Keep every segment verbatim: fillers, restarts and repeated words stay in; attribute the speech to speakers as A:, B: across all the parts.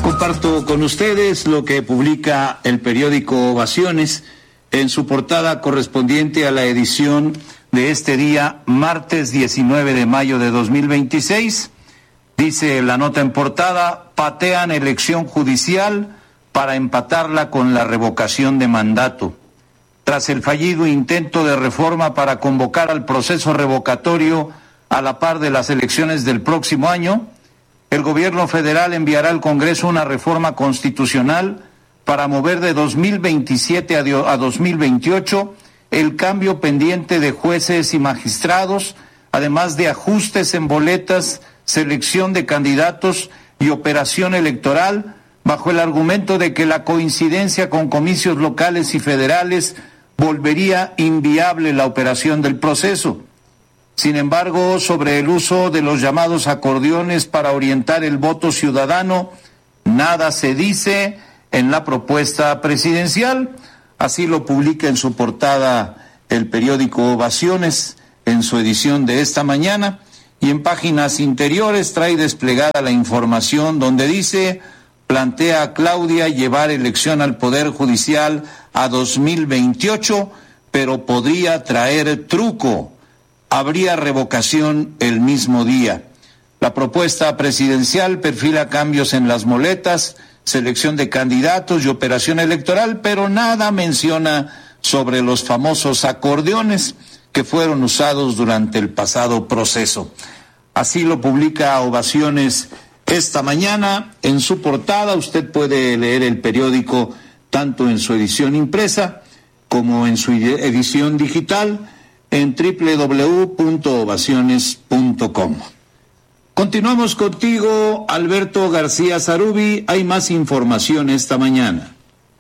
A: Comparto con ustedes lo que publica el periódico Ovaciones en su portada correspondiente a la edición de este día, martes diecinueve de mayo de dos mil veintiséis. Dice la nota en portada: patean elección judicial para empatarla con la revocación de mandato. Tras el fallido intento de reforma para convocar al proceso revocatorio a la par de las elecciones del próximo año, el gobierno federal enviará al Congreso una reforma constitucional para mover de dos mil veintisiete a dos mil veintiocho el cambio pendiente de jueces y magistrados, además de ajustes en boletas, selección de candidatos y operación electoral, bajo el argumento de que la coincidencia con comicios locales y federales volvería inviable la operación del proceso. Sin embargo, sobre el uso de los llamados acordeones para orientar el voto ciudadano, nada se dice en la propuesta presidencial. Así lo publica en su portada el periódico Ovaciones en su edición de esta mañana, y en páginas interiores trae desplegada la información donde dice: plantea a Claudia llevar elección al Poder Judicial a dos mil veintiocho, pero podría traer truco. Habría revocación el mismo día. La propuesta presidencial perfila cambios en las boletas, selección de candidatos y operación electoral, pero nada menciona sobre los famosos acordeones que fueron usados durante el pasado proceso. Así lo publica Ovaciones esta mañana en su portada. Usted puede leer el periódico tanto en su edición impresa como en su edición digital en doble u doble u doble u punto ovaciones punto com. Continuamos contigo, Alberto García Zarubi. Hay más información esta mañana.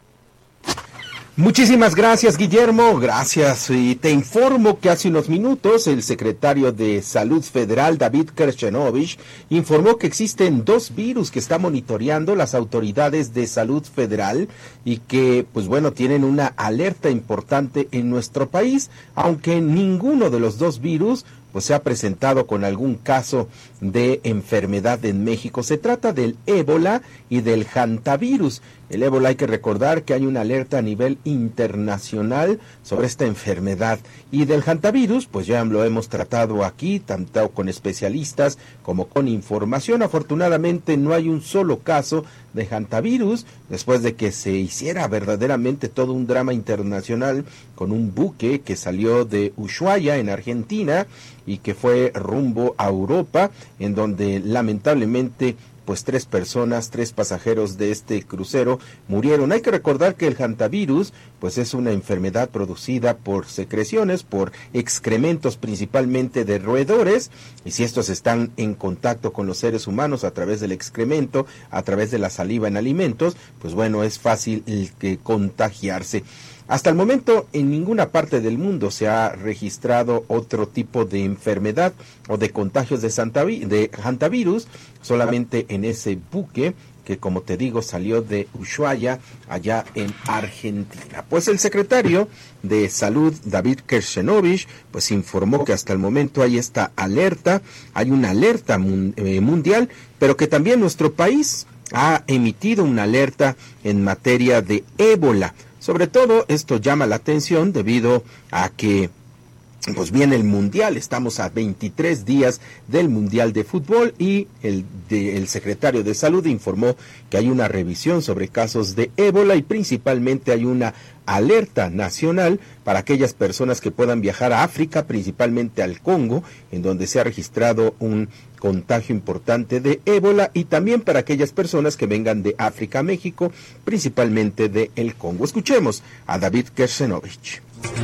B: Muchísimas gracias, Guillermo, gracias. Y te informo que hace unos minutos el secretario de Salud Federal, David Kershenovich, informó que existen dos virus que están monitoreando las autoridades de salud federal y que, pues bueno, tienen una alerta importante en nuestro país, aunque ninguno de los dos virus pues se ha presentado con algún caso de enfermedad en México. Se trata del ébola y del hantavirus. El ébola, hay que recordar que hay una alerta a nivel internacional sobre esta enfermedad. Y del hantavirus, pues ya lo hemos tratado aquí, tanto con especialistas como con información. Afortunadamente no hay un solo caso de hantavirus, después de que se hiciera verdaderamente todo un drama internacional con un buque que salió de Ushuaia, en Argentina, y que fue rumbo a Europa, en donde lamentablemente pues tres personas, tres pasajeros de este crucero murieron. Hay que recordar que el hantavirus pues es una enfermedad producida por secreciones, por excrementos principalmente de roedores, y si estos están en contacto con los seres humanos a través del excremento, a través de la saliva en alimentos, pues bueno, es fácil el que contagiarse. Hasta el momento, en ninguna parte del mundo se ha registrado otro tipo de enfermedad o de contagios de, santavi- de hantavirus, solamente en ese buque que, como te digo, salió de Ushuaia, allá en Argentina. Pues el secretario de Salud, David Kershenovich, pues informó que hasta el momento hay esta alerta, hay una alerta mun- eh, mundial, pero que también nuestro país ha emitido una alerta en materia de ébola. Sobre todo esto llama la atención debido a que pues viene el Mundial, estamos a veintitrés días del Mundial de Fútbol, y el, de, el secretario de Salud informó que hay una revisión sobre casos de ébola y principalmente hay una alerta nacional para aquellas personas que puedan viajar a África, principalmente al Congo, en donde se ha registrado un contagio importante de ébola, y también para aquellas personas que vengan de África a México, principalmente de el Congo. Escuchemos a David Kershenovich.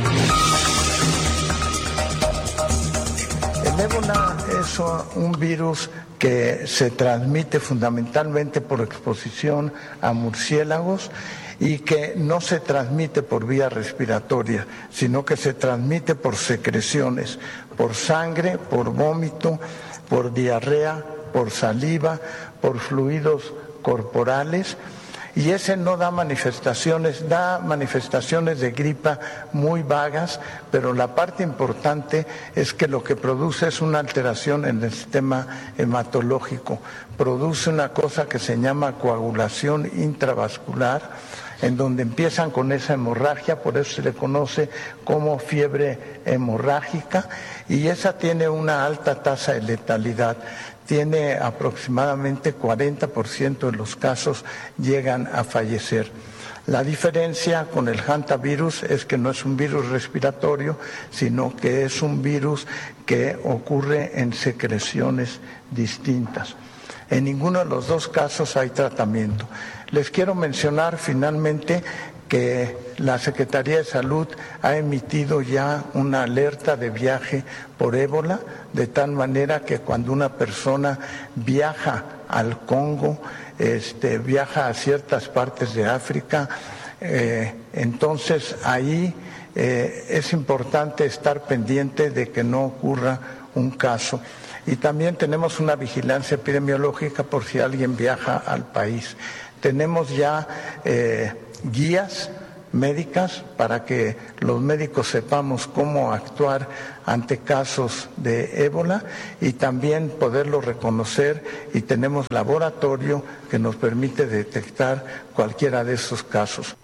C: El ébola es un virus que se transmite fundamentalmente por exposición a murciélagos y que no se transmite por vía respiratoria, sino que se transmite por secreciones, por sangre, por vómito, por diarrea, por saliva, por fluidos corporales. y ese no da manifestaciones, da manifestaciones de gripa muy vagas, pero la parte importante es que lo que produce es una alteración en el sistema hematológico, produce una cosa que se llama coagulación intravascular, en donde empiezan con esa hemorragia, por eso se le conoce como fiebre hemorrágica, y esa tiene una alta tasa de letalidad. Tiene aproximadamente cuarenta por ciento de los casos llegan a fallecer. La diferencia con el hantavirus es que no es un virus respiratorio, sino que es un virus que ocurre en secreciones distintas. En ninguno de los dos casos hay tratamiento. Les quiero mencionar finalmente que la Secretaría de Salud ha emitido ya una alerta de viaje por ébola, de tal manera que cuando una persona viaja al Congo, este, viaja a ciertas partes de África, eh, entonces ahí eh, es importante estar pendiente de que no ocurra un caso. Y también tenemos una vigilancia epidemiológica por si alguien viaja al país. Tenemos ya eh, guías médicas para que los médicos sepamos cómo actuar ante casos de ébola y también poderlo reconocer, y tenemos laboratorio que nos permite detectar cualquiera de esos casos.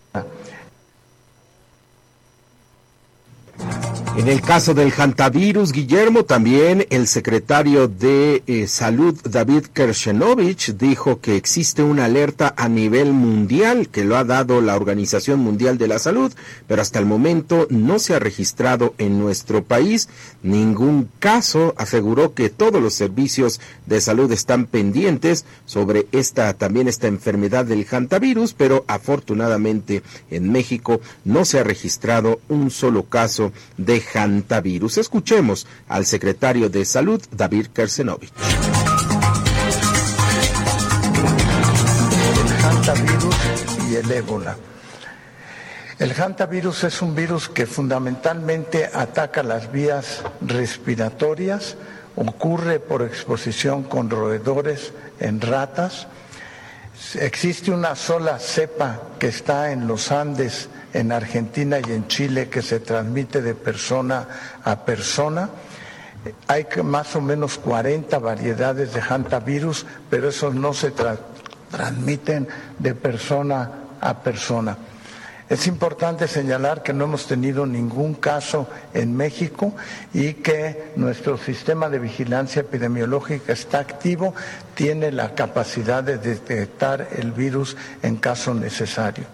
B: En el caso del hantavirus, Guillermo, también el secretario de eh, Salud, David Kershenovich, dijo que existe una alerta a nivel mundial que lo ha dado la Organización Mundial de la Salud, pero hasta el momento no se ha registrado en nuestro país ningún caso. Aseguró que todos los servicios de salud están pendientes sobre esta también esta enfermedad del hantavirus, pero afortunadamente en México no se ha registrado un solo caso de hantavirus. Escuchemos al secretario de Salud, David Kershenovich.
C: El hantavirus y el ébola. El hantavirus es un virus que fundamentalmente ataca las vías respiratorias, ocurre por exposición con roedores en ratas. Existe una sola cepa que está en los Andes, en Argentina y en Chile, que se transmite de persona a persona. Hay más o menos cuarenta variedades de hantavirus, pero esos no se tra- transmiten de persona a persona. Es importante señalar que no hemos tenido ningún caso en México y que nuestro sistema de vigilancia epidemiológica está activo, tiene la capacidad de detectar el virus en caso necesario.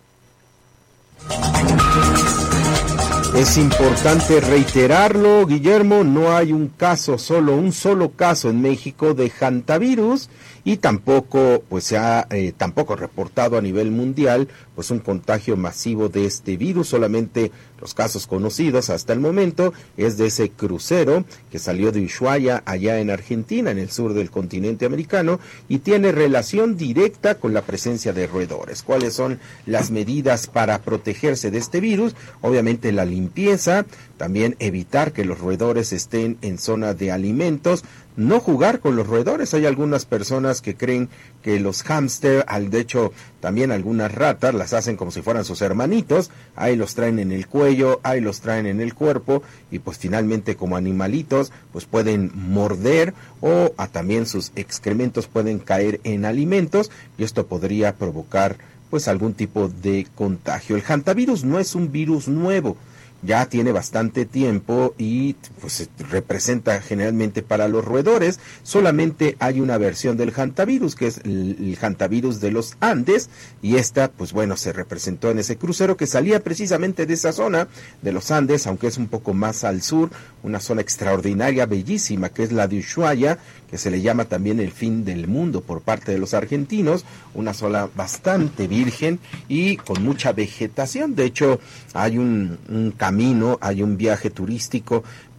B: Es importante reiterarlo, Guillermo, no hay un caso, solo un solo caso en México de hantavirus, y tampoco pues se ha eh, tampoco reportado a nivel mundial pues un contagio masivo de este virus. Solamente los casos conocidos hasta el momento es de ese crucero que salió de Ushuaia allá en Argentina, en el sur del continente americano, y tiene relación directa con la presencia de roedores. ¿Cuáles son las medidas para protegerse de este virus? Obviamente la limpieza, también evitar que los roedores estén en zona de alimentos, no jugar con los roedores. Hay algunas personas que creen que los hámster, de hecho también algunas ratas, las hacen como si fueran sus hermanitos, ahí los traen en el cuello, ahí los traen en el cuerpo, y pues finalmente como animalitos pues pueden morder, o a también sus excrementos pueden caer en alimentos, y esto podría provocar pues algún tipo de contagio. El hantavirus no es un virus nuevo, ya tiene bastante tiempo y pues representa generalmente para los roedores. Solamente hay una versión del hantavirus, que es el, el hantavirus de los Andes, y esta pues bueno se representó en ese crucero que salía precisamente de esa zona de los Andes, aunque es un poco más al sur, una zona extraordinaria, bellísima, que es la de Ushuaia, que se le llama también el fin del mundo por parte de los argentinos, una zona bastante virgen y con mucha vegetación. De hecho hay un, un camino, hay un viaje turístico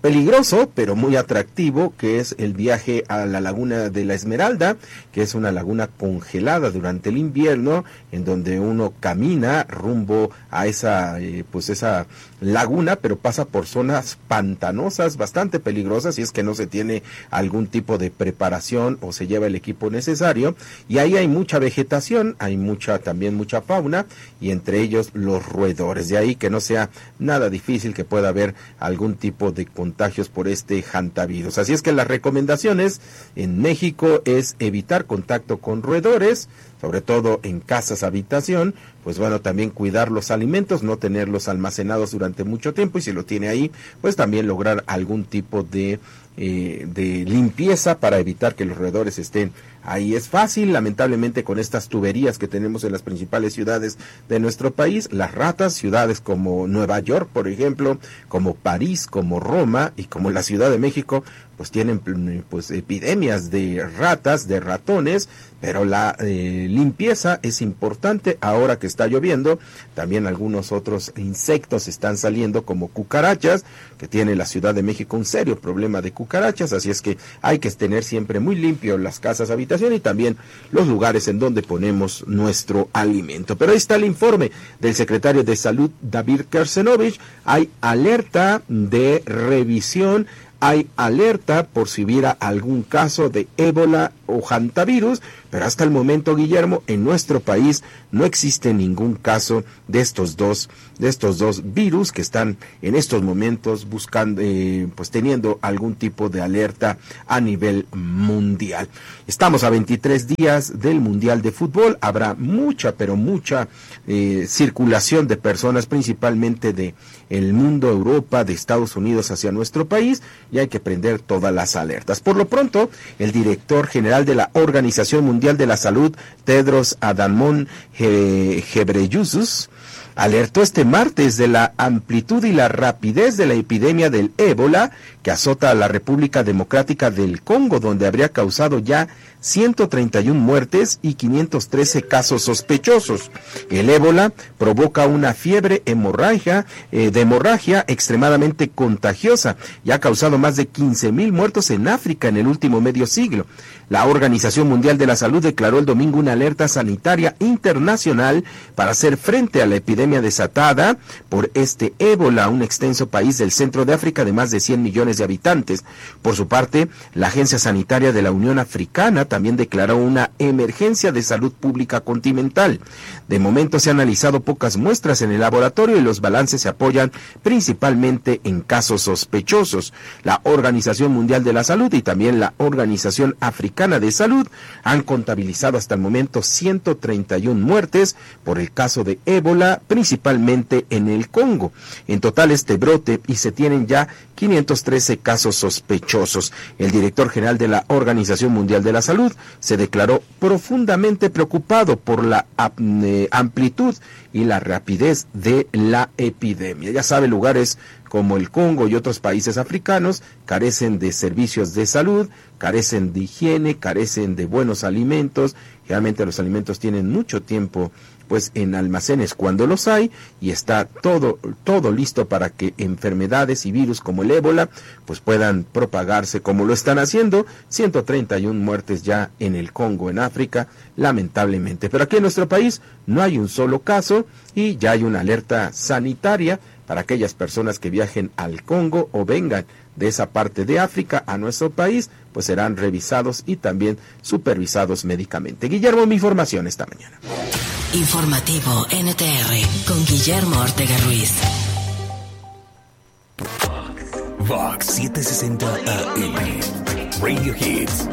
B: peligroso, pero muy atractivo, que es el viaje a la laguna de la Esmeralda, que es una laguna congelada durante el invierno, en donde uno camina rumbo a esa, eh, pues esa laguna, pero pasa por zonas pantanosas, bastante peligrosas, si es que no se tiene algún tipo de preparación o se lleva el equipo necesario, y ahí hay mucha vegetación, hay mucha, también mucha fauna, y entre ellos los roedores, de ahí que no sea nada difícil que pueda haber algún tipo de contagios por este hantavirus. Así es que las recomendaciones en México es evitar contacto con roedores, sobre todo en casas habitación, pues bueno, también cuidar los alimentos, no tenerlos almacenados durante mucho tiempo, y si lo tiene ahí, pues también lograr algún tipo de eh, de limpieza para evitar que los roedores estén ahí. Es fácil, lamentablemente, con estas tuberías que tenemos en las principales ciudades de nuestro país, las ratas, ciudades como Nueva York, por ejemplo, como París, como Roma y como la Ciudad de México, pues tienen pues epidemias de ratas, de ratones, pero la eh, limpieza es importante ahora que está lloviendo. También algunos otros insectos están saliendo, como cucarachas, que tiene la Ciudad de México un serio problema de cucarachas, así es que hay que tener siempre muy limpio las casas habitación y también los lugares en donde ponemos nuestro alimento. Pero ahí está el informe del secretario de Salud, David Kersenovich. Hay alerta de revisión, hay alerta por si hubiera algún caso de ébola o hantavirus, pero hasta el momento, Guillermo, en nuestro país no existe ningún caso de estos dos, de estos dos virus que están en estos momentos buscando, eh, pues teniendo algún tipo de alerta a nivel mundial. Estamos a veintitrés días del Mundial de Fútbol, habrá mucha, pero mucha eh, circulación de personas, principalmente de el mundo, Europa, de Estados Unidos hacia nuestro país, y hay que prender todas las alertas. Por lo pronto, el director general de la Organización Mundial de la Salud, Tedros Adhanom Ghebreyesus, alertó este martes de la amplitud y la rapidez de la epidemia del ébola que azota a la República Democrática del Congo, donde habría causado ya ciento treinta y una muertes y quinientos trece casos sospechosos. El ébola provoca una fiebre hemorragia, eh, de hemorragia extremadamente contagiosa y ha causado más de quince mil muertos en África en el último medio siglo. La Organización Mundial de la Salud declaró el domingo una alerta sanitaria internacional para hacer frente a la epidemia desatada por este ébola, un extenso país del centro de África de más de cien millones de habitantes. Por su parte, la Agencia Sanitaria de la Unión Africana también declaró una emergencia de salud pública continental. De momento se han analizado pocas muestras en el laboratorio y los balances se apoyan principalmente en casos sospechosos. La Organización Mundial de la Salud y también la Organización Africana de Salud han contabilizado hasta el momento ciento treinta y una muertes por el caso de ébola, principalmente en el Congo. En total este brote y se tienen ya quinientos trece casos sospechosos. El director general de la Organización Mundial de la Salud se declaró profundamente preocupado por la eh, amplitud y la rapidez de la epidemia. Ya sabe, lugares como el Congo y otros países africanos carecen de servicios de salud, carecen de higiene, carecen de buenos alimentos. Realmente los alimentos tienen mucho tiempo pues en almacenes cuando los hay, y está todo todo listo para que enfermedades y virus como el ébola pues puedan propagarse como lo están haciendo. ciento treinta y una muertes ya en el Congo, en África, lamentablemente. Pero aquí en nuestro país no hay un solo caso y ya hay una alerta sanitaria para aquellas personas que viajen al Congo o vengan de esa parte de África a nuestro país, pues serán revisados y también supervisados médicamente. Guillermo, mi información esta mañana.
D: Informativo N T R con Guillermo Ortega Ruiz.
E: Vox setecientos sesenta A M Radio Hits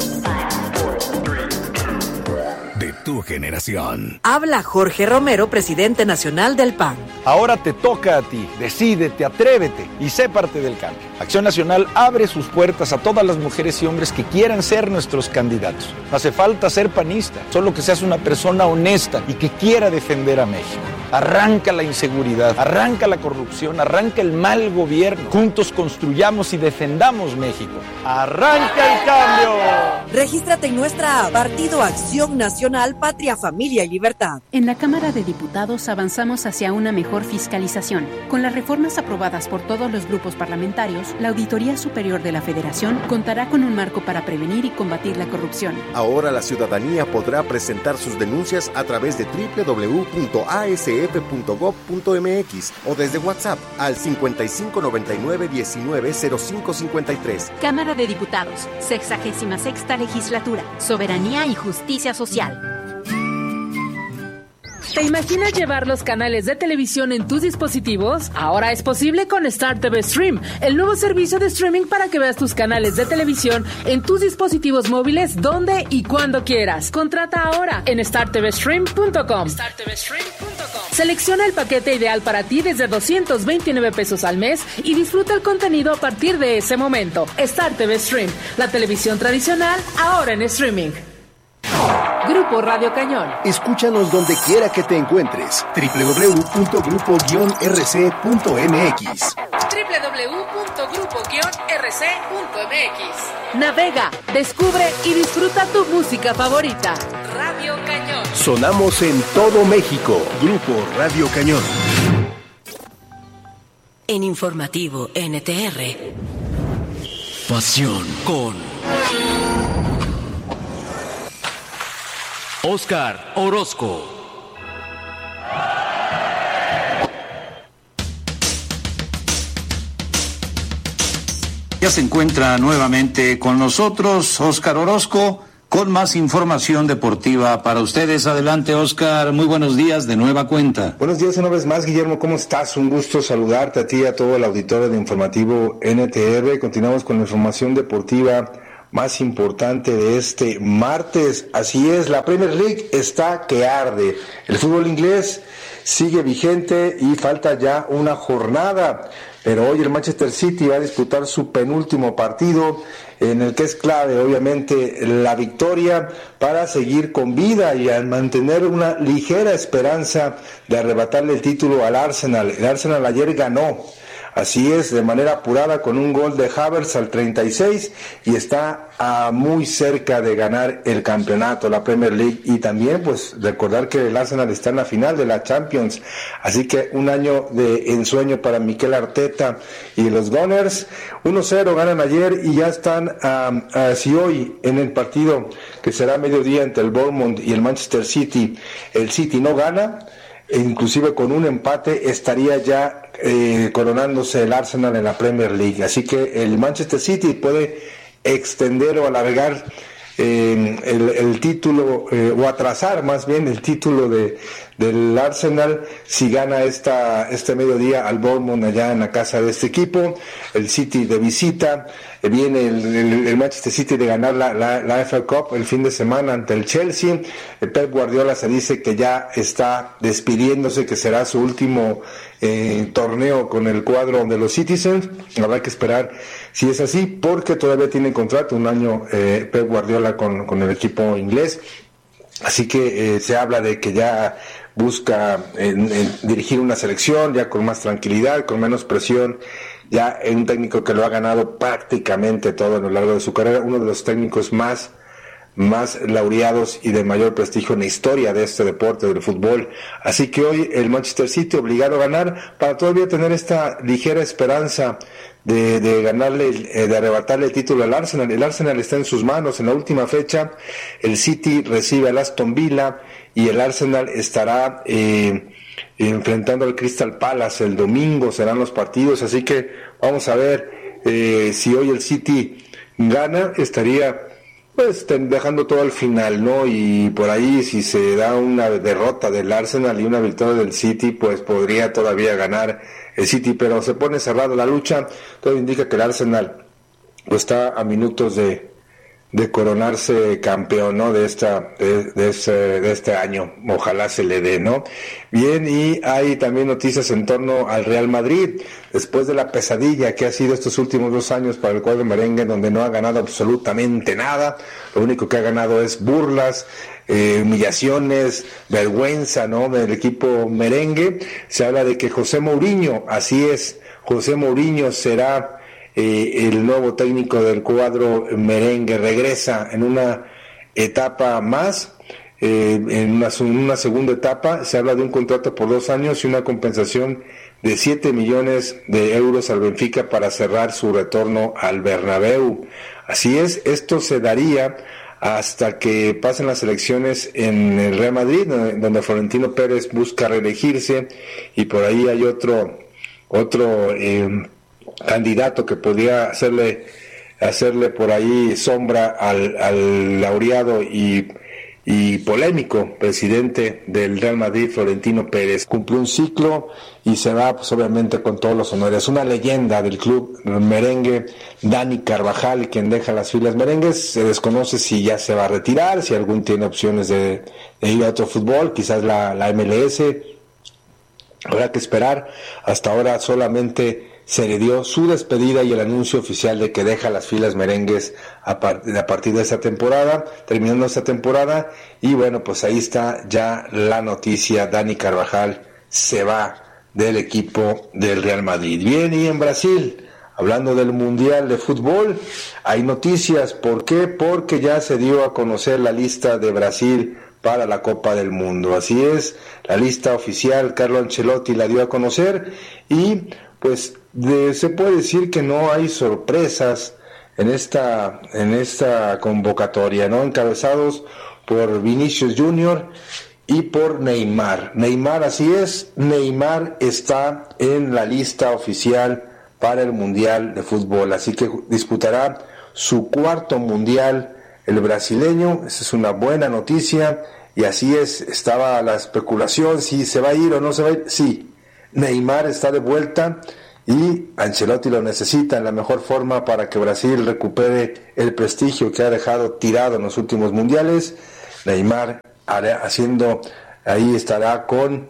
E: de tu generación.
F: Habla Jorge Romero, presidente nacional del P A N.
G: Ahora te toca a ti. Decídete, atrévete y sé parte del cambio. Acción Nacional abre sus puertas a todas las mujeres y hombres que quieran ser nuestros candidatos. No hace falta ser panista, solo que seas una persona honesta y que quiera defender a México. Arranca la inseguridad, arranca la corrupción, arranca el mal gobierno. Juntos construyamos y defendamos México. ¡Arranca el cambio!
F: Regístrate en nuestra app Partido Acción Nacional, Patria, Familia y Libertad.
H: En la Cámara de Diputados avanzamos hacia una mejor fiscalización. Con las reformas aprobadas por todos los grupos parlamentarios, la Auditoría Superior de la Federación contará con un marco para prevenir y combatir la corrupción.
I: Ahora la ciudadanía podrá presentar sus denuncias a través de doble u doble u doble u punto a s f punto gob punto m x o desde WhatsApp al cincuenta y cinco noventa y nueve diecinueve cero cinco cincuenta y tres.
H: Cámara de Diputados, sexagésima sexta Legislatura, Soberanía y Justicia Social.
J: ¿Te imaginas llevar los canales de televisión en tus dispositivos? Ahora es posible con Star T V Stream, el nuevo servicio de streaming para que veas tus canales de televisión en tus dispositivos móviles donde y cuando quieras. Contrata ahora en star t v stream punto com. star t v stream punto com. Selecciona el paquete ideal para ti desde doscientos veintinueve pesos al mes y disfruta el contenido a partir de ese momento. Star T V Stream, la televisión tradicional ahora en streaming. Grupo Radio Cañón.
I: Escúchanos donde quiera que te encuentres. doble u doble u doble u punto grupo guion r c punto m x.
J: doble u doble u doble u punto grupo guion r c punto m x. Navega, descubre y disfruta tu música favorita. Radio Cañón.
I: Sonamos en todo México. Grupo Radio Cañón.
D: En Informativo N T R. Pasión con Óscar Orozco.
A: Ya se encuentra nuevamente con nosotros Óscar Orozco con más información deportiva para ustedes. Adelante, Óscar, muy buenos días de nueva cuenta.
K: Buenos días una vez más, Guillermo, ¿cómo estás? Un gusto saludarte a ti y a todo el auditorio de Informativo N T R. Continuamos con la información deportiva más importante de este martes. Así es, la Premier League está que arde. El fútbol inglés sigue vigente y falta ya una jornada, pero hoy el Manchester City va a disputar su penúltimo partido, en el que es clave obviamente la victoria para seguir con vida y al mantener una ligera esperanza de arrebatarle el título al Arsenal. El Arsenal ayer ganó, así es, de manera apurada con un gol de Havertz al treinta y seis y está a muy cerca de ganar el campeonato, la Premier League, y también pues recordar que el Arsenal está en la final de la Champions, así que un año de ensueño para Mikel Arteta y los Gunners. uno cero ganan ayer y ya están um, así hoy en el partido que será a mediodía entre el Bournemouth y el Manchester City. El City no gana, e inclusive con un empate estaría ya eh, coronándose el Arsenal en la Premier League, así que el Manchester City puede extender o alargar eh, el, el título eh, o atrasar más bien el título de del Arsenal si gana esta este mediodía al Bournemouth allá en la casa de este equipo. El City de visita, eh, viene el, el, el Manchester City de ganar la, la, la F A Cup el fin de semana ante el Chelsea. El Pep Guardiola se dice que ya está despidiéndose, que será su último eh, torneo con el cuadro de los Citizens. Habrá que esperar si es así, porque todavía tiene contrato un año eh, Pep Guardiola con, con el equipo inglés. Así que eh, se habla de que ya busca en, en dirigir una selección ya con más tranquilidad, con menos presión, ya un técnico que lo ha ganado prácticamente todo a lo largo de su carrera, uno de los técnicos más más laureados y de mayor prestigio en la historia de este deporte del fútbol. Así que hoy el Manchester City obligado a ganar para todavía tener esta ligera esperanza de, de ganarle, de arrebatarle el título al Arsenal. El Arsenal está en sus manos en la última fecha. El City recibe al Aston Villa y el Arsenal estará eh, enfrentando al Crystal Palace el domingo, serán los partidos, así que vamos a ver eh, si hoy el City gana, estaría pues dejando todo al final, ¿no? Y por ahí si se da una derrota del Arsenal y una victoria del City, pues podría todavía ganar el City, pero se pone cerrada la lucha. Todo indica que el Arsenal pues está a minutos de de coronarse campeón, ¿no? De esta, de, de, este, de este año. Ojalá se le dé, ¿no? Bien, y hay también noticias en torno al Real Madrid, después de la pesadilla que ha sido estos últimos dos años para el cuadro merengue, donde no ha ganado absolutamente nada. Lo único que ha ganado es burlas, eh, humillaciones, vergüenza, ¿no? Del equipo merengue. Se habla de que José Mourinho, así es, José Mourinho será Eh, el nuevo técnico del cuadro merengue, regresa en una etapa más, eh, en una, en una segunda etapa. Se habla de un contrato por dos años y una compensación de siete millones de euros al Benfica para cerrar su retorno al Bernabéu. Así es, esto se daría hasta que pasen las elecciones en el Real Madrid, donde Florentino Pérez busca reelegirse, y por ahí hay otro otro eh, candidato que podría hacerle hacerle por ahí sombra al, al laureado y, y polémico presidente del Real Madrid, Florentino Pérez. Cumplió un ciclo y se va, pues obviamente, con todos los honores. Una leyenda del club merengue, Dani Carvajal, quien deja las filas merengues. Se desconoce si ya se va a retirar, si algún tiene opciones de, de ir a otro fútbol, quizás la, la M L S. Habrá que esperar. Hasta ahora solamente se le dio su despedida y el anuncio oficial de que deja las filas merengues a, par- a partir de esta temporada, terminando esta temporada. Y bueno, pues ahí está ya la noticia. Dani Carvajal se va del equipo del Real Madrid. Bien, y en Brasil, hablando del Mundial de Fútbol, hay noticias. ¿Por qué? Porque ya se dio a conocer la lista de Brasil para la Copa del Mundo. Así es, la lista oficial, Carlo Ancelotti la dio a conocer, y pues de, se puede decir que no hay sorpresas en esta en esta convocatoria, ¿no? Encabezados por Vinicius Junior y por Neymar. Neymar, así es, Neymar está en la lista oficial para el Mundial de Fútbol, así que disputará su cuarto Mundial el brasileño. Esa es una buena noticia, y así es, estaba la especulación si se va a ir o no se va a ir. Sí, Neymar está de vuelta y Ancelotti lo necesita en la mejor forma para que Brasil recupere el prestigio que ha dejado tirado en los últimos mundiales. Neymar hará, haciendo, ahí estará con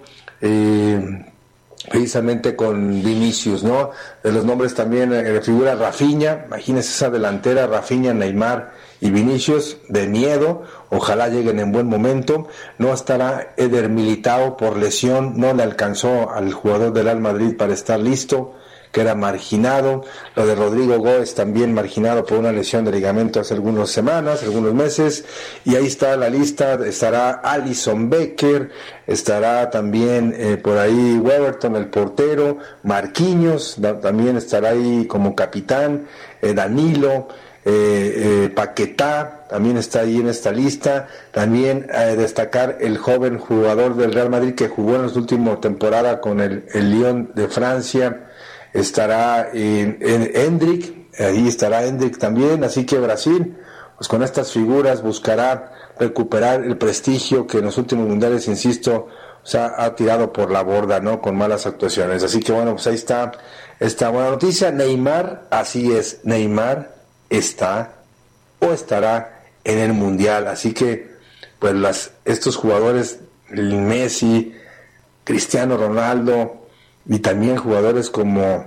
K: eh, precisamente con Vinicius, ¿no? De los nombres también eh, figura Rafinha. Imagínense esa delantera, Rafinha, Neymar y Vinicius, de miedo. Ojalá lleguen en buen momento. No estará Eder Militao por lesión, no le alcanzó al jugador del Real Madrid para estar listo, que era marginado. Lo de Rodrigo Góez también marginado por una lesión de ligamento hace algunas semanas, algunos meses. Y ahí está la lista, estará Alisson Becker, estará también eh, por ahí Weberton, el portero, Marquinhos, da, también estará ahí como capitán, eh, Danilo, eh, eh, Paquetá, también está ahí en esta lista. También eh, destacar el joven jugador del Real Madrid que jugó en la última temporada con el, el Lyon de Francia. Estará en, en Endrick, ahí estará Endrick también. Así que Brasil, pues con estas figuras buscará recuperar el prestigio que en los últimos mundiales, insisto, o sea, ha tirado por la borda, ¿no? Con malas actuaciones. Así que bueno, pues ahí está esta buena noticia. Neymar, así es, Neymar está o estará en el mundial. Así que pues las estos jugadores, Messi, Cristiano Ronaldo y también jugadores como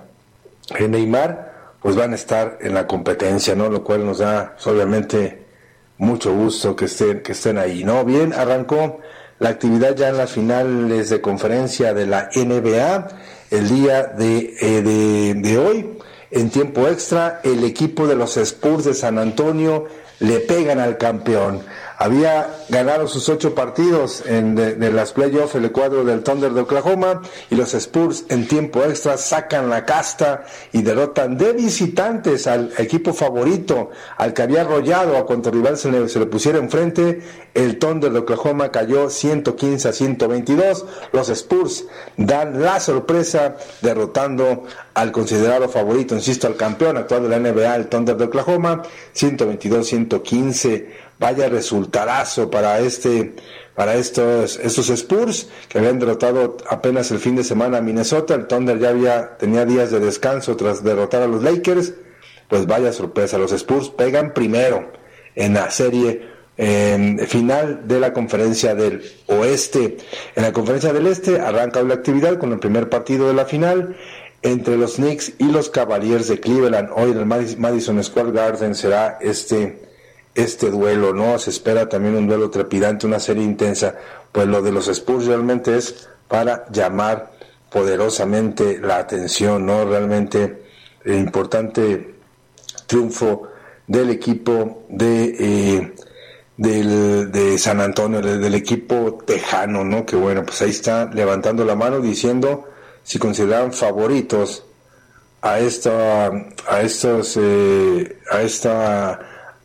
K: Neymar, pues van a estar en la competencia, ¿no? Lo cual nos da, pues, obviamente, mucho gusto que estén, que estén ahí, ¿no? Bien, arrancó la actividad ya en las finales de conferencia de la N B A el día de, eh, de, de hoy. En tiempo extra, el equipo de los Spurs de San Antonio le pegan al campeón. Había ganado sus ocho partidos en de, de las playoffs el cuadro del Thunder de Oklahoma, y los Spurs en tiempo extra sacan la casta y derrotan de visitantes al equipo favorito, al que había arrollado a cuanto rival se le, se le pusiera enfrente. El Thunder de Oklahoma cayó ciento quince a ciento veintidós. Los Spurs dan la sorpresa derrotando al considerado favorito, insisto, al campeón actual de la N B A, el Thunder de Oklahoma, ciento veintidós a ciento quince. Vaya resultadazo para este, para estos, estos Spurs, que habían derrotado apenas el fin de semana a Minnesota. El Thunder ya había, tenía días de descanso tras derrotar a los Lakers. Pues vaya sorpresa, los Spurs pegan primero en la serie eh, final de la Conferencia del Oeste. En la Conferencia del Este arranca hoy la actividad con el primer partido de la final entre los Knicks y los Cavaliers de Cleveland. Hoy en el Madison Square Garden será este este duelo, ¿no? Se espera también un duelo trepidante, una serie intensa. Pues lo de los Spurs realmente es para llamar poderosamente la atención, ¿no? Realmente eh, importante triunfo del equipo de eh, del, de San Antonio, del, del equipo tejano, ¿no? Que bueno, pues ahí está levantando la mano diciendo si consideran favoritos a esta a estos eh, a esta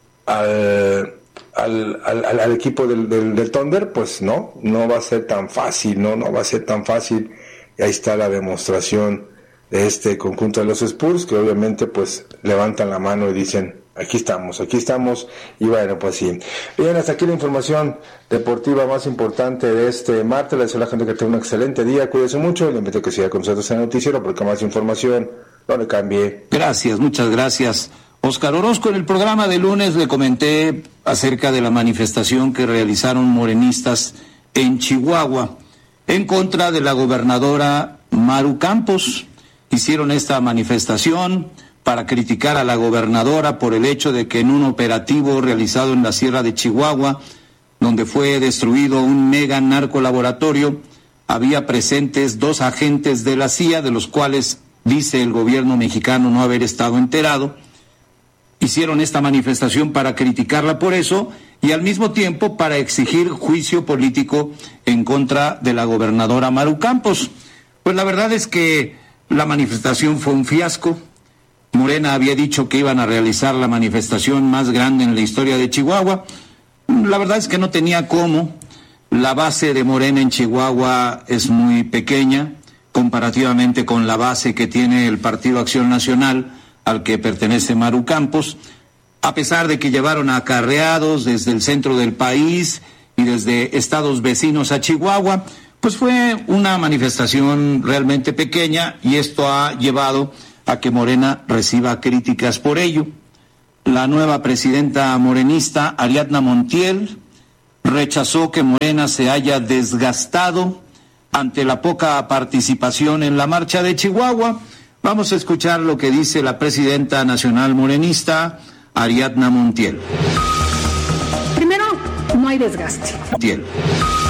K: al Al, al, al equipo del, del, del Thunder, pues no, no va a ser tan fácil, no, no va a ser tan fácil. Y ahí está la demostración de este conjunto de los Spurs, que obviamente pues levantan la mano y dicen, aquí estamos, aquí estamos, y bueno, pues sí. Bien, hasta aquí la información deportiva más importante de este martes. Le deseo a la gente que tenga un excelente día, cuídese mucho, y le invito a que siga con nosotros en el noticiero, porque más información no le cambie.
A: Gracias, muchas gracias. Óscar Orozco. En el programa de lunes le comenté acerca de la manifestación que realizaron morenistas en Chihuahua en contra de la gobernadora Maru Campos. Hicieron esta manifestación para criticar a la gobernadora por el hecho de que en un operativo realizado en la Sierra de Chihuahua, donde fue destruido un mega narcolaboratorio, había presentes dos agentes de la C I A, de los cuales dice el gobierno mexicano no haber estado enterado. Hicieron esta manifestación para criticarla por eso y al mismo tiempo para exigir juicio político en contra de la gobernadora Maru Campos. Pues la verdad es que la manifestación fue un fiasco. Morena había dicho que iban a realizar la manifestación más grande en la historia de Chihuahua. La verdad es que no tenía cómo. La base de Morena en Chihuahua es muy pequeña comparativamente con la base que tiene el Partido Acción Nacional, al que pertenece Maru Campos, a pesar de que llevaron acarreados desde el centro del país y desde estados vecinos a Chihuahua, pues fue una manifestación realmente pequeña y esto ha llevado a que Morena reciba críticas por ello. La nueva presidenta morenista, Ariadna Montiel, rechazó que Morena se haya desgastado ante la poca participación en la marcha de Chihuahua. Vamos a escuchar lo que dice la presidenta nacional morenista, Ariadna Montiel.
L: Primero, no hay desgaste.
A: Montiel.